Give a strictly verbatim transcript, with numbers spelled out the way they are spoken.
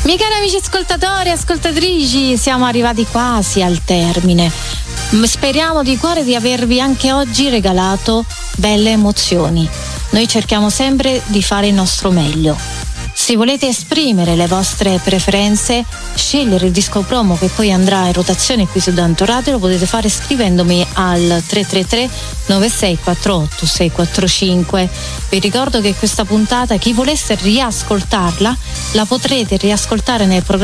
Miei cari amici ascoltatori e ascoltatrici, siamo arrivati quasi al termine. Speriamo di cuore di avervi anche oggi regalato belle emozioni. Noi cerchiamo sempre di fare il nostro meglio. Se volete esprimere le vostre preferenze, scegliere il disco promo che poi andrà in rotazione qui su Danto Radio, lo potete fare scrivendomi al tre tre tre nove sei quattro otto sei quattro cinque. Vi ricordo che questa puntata, chi volesse riascoltarla, la potrete riascoltare nel programma